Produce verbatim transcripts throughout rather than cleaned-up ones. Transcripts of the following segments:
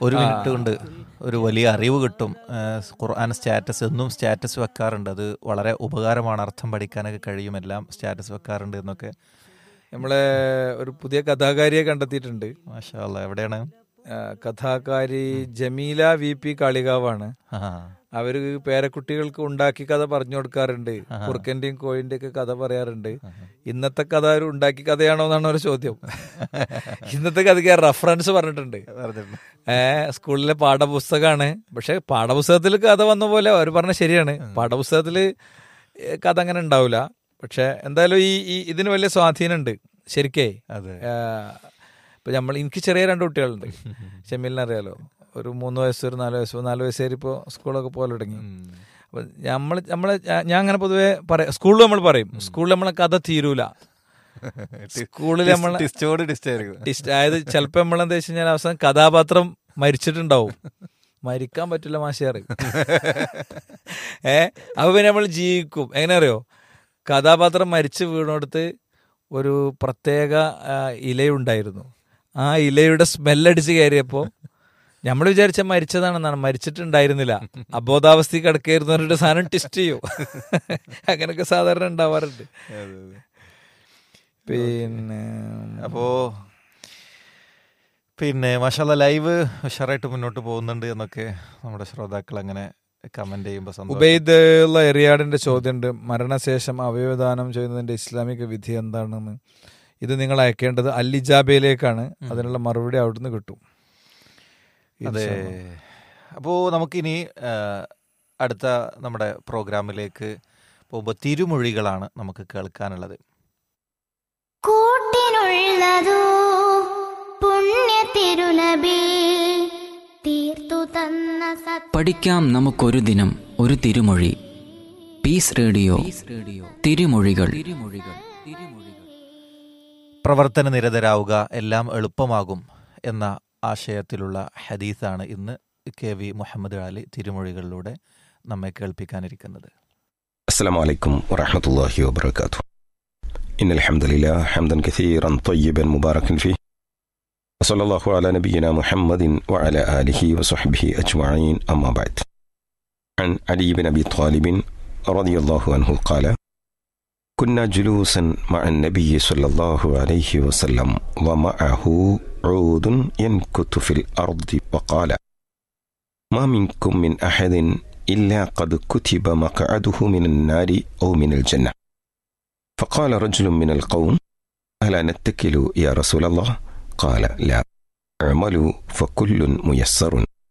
ഒരു മിനിറ്റ് കൊണ്ട് ഒരു വലിയ അറിവ് കിട്ടും. ഖുർആൻ സ്റ്റാറ്റസ് എന്നും സ്റ്റാറ്റസ് വെക്കാറുണ്ട്. അത് വളരെ ഉപകാരമാണ്, അർത്ഥം പഠിക്കാനൊക്കെ കഴിയും, എല്ലാം സ്റ്റാറ്റസ് വെക്കാറുണ്ട് എന്നൊക്കെ. നമ്മളെ ഒരു പുതിയ കഥാകാരിയെ കണ്ടെത്തിയിട്ടുണ്ട്. മാഷാ അല്ലാഹ്. എവിടെയാണ്? കഥാകാരി ജമീല വി പി കാളികാവാണ്. അവര് പേരക്കുട്ടികൾക്ക് ഉണ്ടാക്കി കഥ പറഞ്ഞു കൊടുക്കാറുണ്ട്. കുറുക്കന്റെയും കോഴിന്റെ ഒക്കെ കഥ പറയാറുണ്ട്. ഇന്നത്തെ കഥ ഒരു ഉണ്ടാക്കി കഥയാണോ എന്നാണ് ഒരു ചോദ്യം. ഇന്നത്തെ കഥയ്ക്ക് റഫറൻസ് പറഞ്ഞിട്ടുണ്ട്. ഏഹ് സ്കൂളിലെ പാഠപുസ്തകമാണ്. പക്ഷെ പാഠപുസ്തകത്തിൽ കഥ വന്ന പോലെ അവർ പറഞ്ഞ ശരിയാണ്. പാഠപുസ്തകത്തില് കഥ അങ്ങനെ ഉണ്ടാവില്ല. പക്ഷെ എന്തായാലും ഈ ഈ ഇതിന് വലിയ സ്വാധീനമുണ്ട് ശരിക്കേ. ഇപ്പൊ നമ്മൾ എനിക്ക് ചെറിയ രണ്ട് കുട്ടികളുണ്ട്. ഷമീലിനെ അറിയാലോ, ഒരു മൂന്ന് വയസ്സ് ഒരു നാല് വയസ്സ് നാല് വയസ്സുകാർ ഇപ്പോൾ സ്കൂളൊക്കെ പോലെ തുടങ്ങി. അപ്പൊ നമ്മൾ നമ്മളെ ഞാൻ അങ്ങനെ പൊതുവെ പറയാം, സ്കൂളിൽ നമ്മൾ പറയും സ്കൂളിൽ നമ്മളെ കഥ തീരൂല. സ്കൂളിൽ നമ്മൾ അതായത് ചിലപ്പോൾ നമ്മളെന്താ വെച്ച് കഴിഞ്ഞാൽ അവസാനം കഥാപാത്രം മരിച്ചിട്ടുണ്ടാവും. മരിക്കാൻ പറ്റില്ല മാഷിയാറ്. ഏഹ് അപ്പൊ പിന്നെ നമ്മൾ ജീവിക്കും. എങ്ങനെ അറിയോ, കഥാപാത്രം മരിച്ചു വീണോടത്ത് ഒരു പ്രത്യേക ഇലയുണ്ടായിരുന്നു. ആ ഇലയുടെ സ്മെല്ലടിച്ച് കയറിയപ്പോൾ നമ്മൾ വിചാരിച്ച മരിച്ചതാണെന്നാണ്, മരിച്ചിട്ടുണ്ടായിരുന്നില്ല, അബോധാവസ്ഥ കിടക്കായിരുന്നു പറഞ്ഞിട്ട് സാധനം ടെസ്റ്റ് ചെയ്യും. അങ്ങനെയൊക്കെ സാധാരണ ഉണ്ടാവാറുണ്ട്. പിന്നെ അപ്പോ പിന്നെ മാഷാഅല്ലാഹ് ലൈവ് ഉഷാറായിട്ട് മുന്നോട്ട് പോകുന്നുണ്ട് എന്നൊക്കെ നമ്മുടെ ശ്രോതാക്കൾ അങ്ങനെ കമന്റ് ചെയ്യുമ്പോൾ ഉബൈദ് എറിയാടിന്റെ ചോദ്യമുണ്ട്, മരണശേഷം അവയവദാനം ചെയ്യുന്നതിന്റെ ഇസ്ലാമിക വിധി എന്താണെന്ന്. ഇത് നിങ്ങൾ അയക്കേണ്ടത് അല്ലിജാബയിലേക്കാണ്. അതിനുള്ള മറുപടി അവിടുന്ന് കിട്ടും. അതെ. അപ്പോൾ നമുക്കിനി അടുത്ത നമ്മുടെ പ്രോഗ്രാമിലേക്ക് പോകുമ്പോൾ തിരുമൊഴികളാണ് നമുക്ക് കേൾക്കാനുള്ളത്. കൂട്ടിനുള്ളതോ പുണ്യ തിരുനബി തീർത്തു തന്ന പഠിക്കാം നമുക്കൊരു ദിനം ഒരു തിരുമൊഴി. പീസ് റേഡിയോ തിരുമൊഴികൾ. പ്രവർത്തന നിരതരാവുക, എല്ലാം എളുപ്പമാകും എന്ന ആശയത്തിലുള്ള ഹദീസാണ് ഇന്ന് കെ വി മുഹമ്മദ് അലി തിരുമൊഴികളിലൂടെ നമ്മെ കേൾപ്പിക്കാനിരിക്കുന്നത്. അസ്സലാമു അലൈക്കും വറഹ്മത്തുള്ളാഹി വബറകാതുഹു. ഇന്നൽ ഹംദലില്ലാഹി ഹംദൻ കസീറൻ ത്വയ്യിബൻ മുബാറകൻ ഫീഹി വസല്ലല്ലാഹു അലാ നബിയിനാ മുഹമ്മദിൻ വഅലാ ആലിഹി വസഹ്ബിഹി അജ്മഈൻ. അമ്മാ ബഅദ്. അൻ അലി ഇബ്നു അബി ത്വാലിബ് റളിയല്ലാഹു അൻഹു ഖാല كنا جلوسا مع النبي صلى الله عليه وسلم ومعه عود ينكت في الأرض وقال ما منكم من أحد إلا قد كتب مقعده من النار أو من الجنة. فقال رجل من القوم ألا نتكل يا رسول الله؟ قال لا، اعملوا فكل ميسر.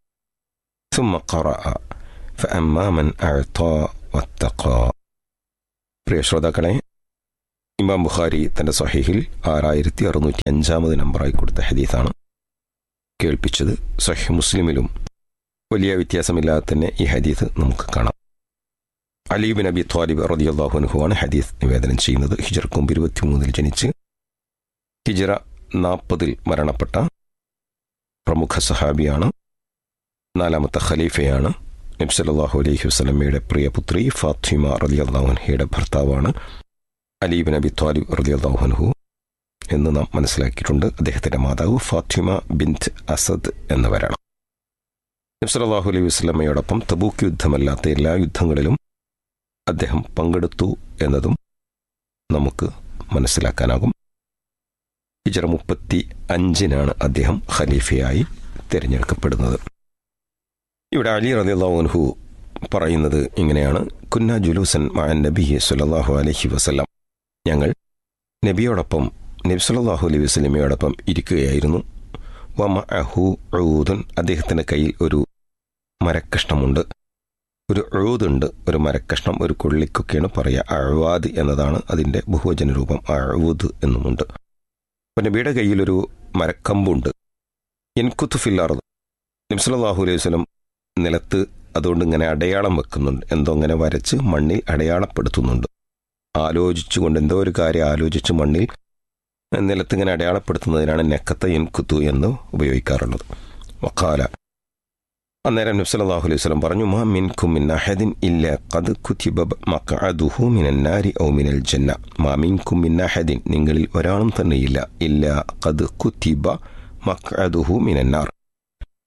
ثم قرأ فأما من أعطى واتقى. പ്രിയ ശ്രോതാക്കളെ, ഇമാം ബുഖാരി തന്റെ സ്വഹീഹിൽ ആറായിരത്തി അറുന്നൂറ്റി അഞ്ചാമത് നമ്പറായി കൊടുത്ത ഹദീസാണ് കേൾപ്പിച്ചത്. സ്വഹീഹ് മുസ്ലിമിലും വലിയ വ്യത്യാസമില്ലാതെ തന്നെ ഈ ഹദീസ് നമുക്ക് കാണാം. അലി ഇബ്നു അബി ത്വാലിബ് റളിയല്ലാഹു അൻഹു ആണ് ഹദീസ് നിവേദനം ചെയ്യുന്നത്. ഹിജ്റക്കും ഇരുപത്തിമൂന്നിൽ ജനിച്ച് ഹിജ്റ നാൽപ്പതിൽ മരണപ്പെട്ട പ്രമുഖ സഹാബിയാണ്. നാലാമത്തെ ഖലീഫയാണ്. നബി സല്ലല്ലാഹു അലൈഹി വസല്ലമയുടെ പ്രിയ പുത്രി ഫാത്തിമ റളിയല്ലാഹു അൻഹയുടെ ഭർത്താവാണ് അലി ഇബ്നു അബി ത്വാലിബ് റളിയല്ലാഹു അൻഹു എന്ന് നാം മനസ്സിലാക്കിയിട്ടുണ്ട്. അദ്ദേഹത്തിന്റെ മാതാവ് ഫാത്തിമ ബിൻത് അസദ് എന്നിവരാണ്. നബി സല്ലല്ലാഹു അലൈഹി വസല്ലമയോടൊപ്പം തബൂക്ക് യുദ്ധമല്ലാത്ത എല്ലാ യുദ്ധങ്ങളിലും അദ്ദേഹം പങ്കെടുത്തു എന്നതും നമുക്ക് മനസ്സിലാക്കാനാകും. ഹിജ്റ മുപ്പത്തി അഞ്ചിനാണ് അദ്ദേഹം ഖലീഫയായി തിരഞ്ഞെടുക്കപ്പെടുന്നത്. ഇവിടെ അലി റളിയല്ലാഹു അൻഹു പറയുന്നത് ഇങ്ങനെയാണ്: കുന്ന ജുലൂസൻ മഅൻ നബി സ്വല്ലല്ലാഹു അലൈഹി വസല്ലം, ഞങ്ങൾ നബിയോടൊപ്പം നബി സല്ലല്ലാഹു അലൈഹി വസല്ലമയോടൊപ്പം ഇരിക്കുകയായിരുന്നു. വമഅഹു ഊദുൻ, അദ്ദേഹത്തിൻ്റെ കയ്യിൽ ഒരു മരക്കഷ്ണമുണ്ട്. ഒരു ഊദുണ്ട്, ഒരു മരക്കഷ്ണം, ഒരു കൊള്ളിക്കൊക്കെയാണ് പറയുക. അഅ്വാദ് എന്നതാണ് അതിൻ്റെ ബഹുവചന രൂപം. അഅ്വൂദ് എന്നുമുണ്ട്. അപ്പം നബിയുടെ കയ്യിലൊരു മരക്കമ്പുണ്ട്. യൻകുതു ഫിൽ അർദ്, നബി സല്ലല്ലാഹു അലൈഹി വസല്ലം നിലത്ത് അതുകൊണ്ട് ഇങ്ങനെ അടയാളം വെക്കുന്നുണ്ട്. എന്തോ ഇങ്ങനെ വരച്ച് മണ്ണിൽ അടയാളപ്പെടുത്തുന്നുണ്ട്. ആലോചിച്ചുകൊണ്ട് എന്തോ ഒരു കാര്യം ആലോചിച്ച് മണ്ണിൽ നിലത്ത് ഇങ്ങനെ അടയാളപ്പെടുത്തുന്നതിനാണ് നെക്കത്ത യൻകുതു എന്ന് ഉപയോഗിക്കാറുള്ളത്. വഖാല, അന്നേരം നബി സല്ലല്ലാഹു അലൈഹി വസല്ലം പറഞ്ഞു: മാ മിൻകും മിൻ അഹദിൻ ഇല്ലാ ഖദ് കുതിബ മഖഅദുഹു മിനൻ നാരി ഔ മിനൽ ജന്ന. മാ മിൻകും മിൻ അഹദിൻ, നിങ്ങളിൽ ഒരാളും തന്നെയില്ല, ഇല്ലാ ഖദ് കുതിബ മഖഅദുഹു മിനൻ നാർ,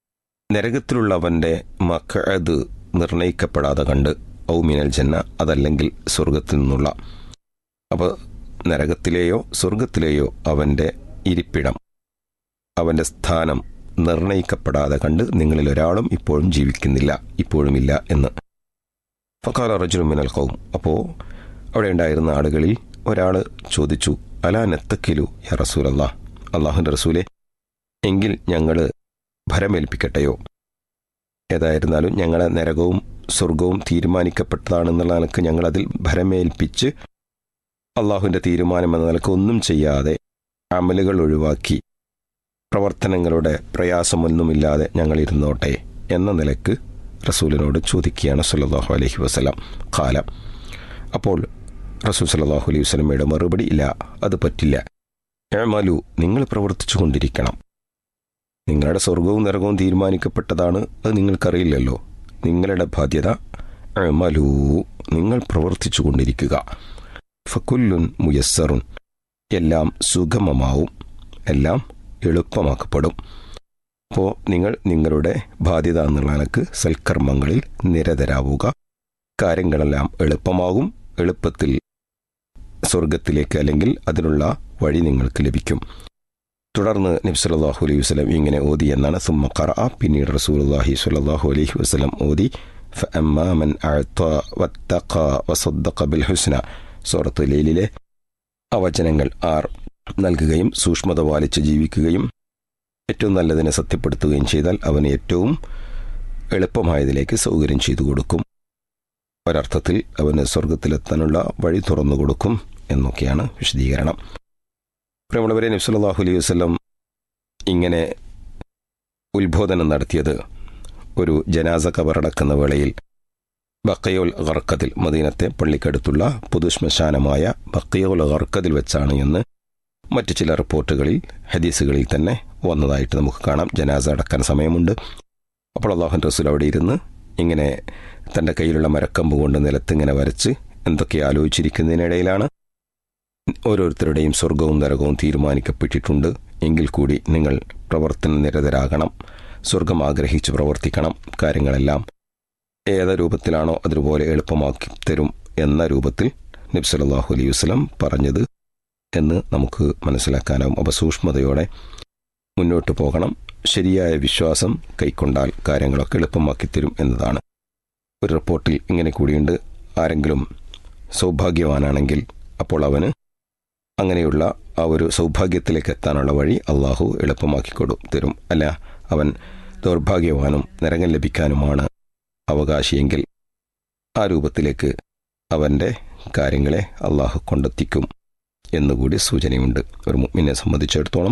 നരകത്തിലുള്ളവൻ്റെ മഖഅദ് നിർണയിക്കപ്പെടാതെ കണ്ട് ഔ മിനൽ ജന്ന, അതല്ലെങ്കിൽ സ്വർഗത്തിൽ നിന്നുള്ള, അപ്പോൾ നരകത്തിലെയോ സ്വർഗത്തിലെയോ അവൻ്റെ ഇരിപ്പിടം, അവൻ്റെ സ്ഥാനം നിർണയിക്കപ്പെടാതെ കണ്ട് നിങ്ങളിൽ ഒരാളും ഇപ്പോഴും ജീവിക്കുന്നില്ല, ഇപ്പോഴുമില്ല എന്ന്. ഫഖാല റജുലുൻ മിനൽ ഖൗം, അപ്പോൾ അവിടെ ഉണ്ടായിരുന്ന ആളുകളിൽ ഒരാൾ ചോദിച്ചു, അലാ നത്തക്കിലു യാ റസൂലല്ലാഹ്, അള്ളാഹുവിൻ്റെ റസൂലെ, എങ്കിൽ ഞങ്ങൾ ഭരമേൽപ്പിക്കട്ടെയോ? ഏതായിരുന്നാലും ഞങ്ങളെ നരകവും സ്വർഗവും തീരുമാനിക്കപ്പെട്ടതാണെന്നുള്ള നിലക്ക് ഞങ്ങളതിൽ ഭരമേൽപ്പിച്ച് അള്ളാഹുവിൻ്റെ തീരുമാനം എന്ന നിലക്ക് ഒന്നും ചെയ്യാതെ അമലുകൾ ഒഴിവാക്കി പ്രവർത്തനങ്ങളുടെ പ്രയാസമൊന്നുമില്ലാതെ ഞങ്ങൾ ഇരുന്നോട്ടെ എന്ന നിലക്ക് റസൂലിനോട് ചോദിക്കുകയാണ് സല്ലല്ലാഹു അലൈഹി വസല്ലം. ഖാല, അപ്പോൾ റസൂൽ സല്ലല്ലാഹു അലൈഹി വസല്ലമയുടെ മറുപടി, ഇല്ല, അത് പറ്റില്ല. ഇഅ്മലു, നിങ്ങൾ പ്രവർത്തിച്ചു കൊണ്ടിരിക്കണം. നിങ്ങളുടെ സ്വർഗവും നരകവും തീരുമാനിക്കപ്പെട്ടതാണ്, അത് നിങ്ങൾക്കറിയില്ലല്ലോ. നിങ്ങളുടെ ബാധ്യത ഇഅ്മലു, നിങ്ങൾ പ്രവർത്തിച്ചു കൊണ്ടിരിക്കുക. ഫകുല്ലുൻ മുയസ്സറുൻ, എല്ലാം സുഗമമാവും, എല്ലാം എളുപ്പമാക്കപ്പെടും. അപ്പോൾ നിങ്ങൾ നിങ്ങളുടെ ബാധ്യത എന്നുള്ള നിലക്ക് സൽക്കർമ്മങ്ങളിൽ നിരതരാവുക. കാര്യങ്ങളെല്ലാം എളുപ്പമാകും. എളുപ്പത്തിൽ സ്വർഗത്തിലേക്ക് അല്ലെങ്കിൽ അതിനുള്ള വഴി നിങ്ങൾക്ക് ലഭിക്കും. തുടർന്ന് നബി സല്ലല്ലാഹു അലൈഹി വസല്ലം ഇങ്ങനെ ഓതി എന്നാണ്. സുമ്മ ഖറഅ, പിന്നീട് റസൂലുള്ളാഹി സ്വല്ലല്ലാഹു അലൈഹി വസല്ലം ഓതി, ഫഅമ്മാ മൻ അഅത വത്തഖ വസദ്ദഖ ബിൽ ഹുസ്ന, സൂറത്തുൽ ലൈലിലെ ആ വചനങ്ങൾ, ആർ നൽകുകയും സൂക്ഷ്മത പാലിച്ച് ജീവിക്കുകയും ഏറ്റവും നല്ലതിനെ സത്യപ്പെടുത്തുകയും ചെയ്താൽ അവന് ഏറ്റവും എളുപ്പമായതിലേക്ക് സൗകര്യം ചെയ്തു കൊടുക്കും. ഒരർത്ഥത്തിൽ അവന് സ്വർഗത്തിലെത്താനുള്ള വഴി തുറന്നു കൊടുക്കും എന്നൊക്കെയാണ് വിശദീകരണം. പ്രിയമുള്ളവരെ, നബി സല്ലല്ലാഹു അലൈഹി വസല്ലം ഇങ്ങനെ ഉത്ബോധനം നടത്തിയത് ഒരു ജനാസ കബറടക്കുന്ന വേളയിൽ ബഖീഉൽ ഗർഖദിൽ, മദീനത്തെ പള്ളിക്കടുത്തുള്ള പൊതുശ്മശാനമായ ബഖീഉൽ ഗർഖദിൽ വെച്ചാണ് എന്ന് മറ്റു ചില റിപ്പോർട്ടുകളിൽ, ഹദീസുകളിൽ തന്നെ വന്നതായിട്ട് നമുക്ക് കാണാം. ജനാസ അടക്കാൻ സമയമുണ്ട്. അപ്പോൾ അല്ലാഹുവിൻ്റെ റസൂൽ അവിടെ ഇരുന്ന് ഇങ്ങനെ തൻ്റെ കയ്യിലുള്ള മരക്കമ്പ് കൊണ്ട് നിലത്തിങ്ങനെ വരച്ച് എന്തൊക്കെ ആലോചിച്ചിരിക്കുന്നതിനിടയിലാണ് ഓരോരുത്തരുടെയും സ്വർഗവും നരകവും തീരുമാനിക്കപ്പെട്ടിട്ടുണ്ട്, എങ്കിൽ കൂടി നിങ്ങൾ പ്രവർത്തന നിരതരാകണം, സ്വർഗം ആഗ്രഹിച്ച് പ്രവർത്തിക്കണം, കാര്യങ്ങളെല്ലാം ഏത് രൂപത്തിലാണോ അതുപോലെ എളുപ്പമാക്കി തരും എന്ന രൂപത്തിൽ നബി സല്ലല്ലാഹു അലൈഹി വസല്ലം പറഞ്ഞത് എന്ന് നമുക്ക് മനസ്സിലാക്കാനാവും. അപ്പോൾ സൂക്ഷ്മതയോടെ മുന്നോട്ട് പോകണം. ശരിയായ വിശ്വാസം കൈക്കൊണ്ടാൽ കാര്യങ്ങളൊക്കെ എളുപ്പമാക്കി തരും എന്നതാണ്. ഒരു റിപ്പോർട്ടിൽ ഇങ്ങനെ കൂടിയുണ്ട്, ആരെങ്കിലും സൗഭാഗ്യവാനാണെങ്കിൽ അപ്പോൾ അവന് അങ്ങനെയുള്ള ആ ഒരു സൗഭാഗ്യത്തിലേക്ക് എത്താനുള്ള വഴി അള്ളാഹു എളുപ്പമാക്കി കൊടു തരും. അല്ല, അവൻ ദൗർഭാഗ്യവാനും നരകം ലഭിക്കാനുമാണ് അവകാശിയെങ്കിൽ ആ രൂപത്തിലേക്ക് അവൻ്റെ കാര്യങ്ങളെ അള്ളാഹു കൊണ്ടെത്തിക്കും എന്നുകൂടി സൂചനയുണ്ട്. ഒരു മുഅ്മിനെ സംബന്ധിച്ചിടത്തോളം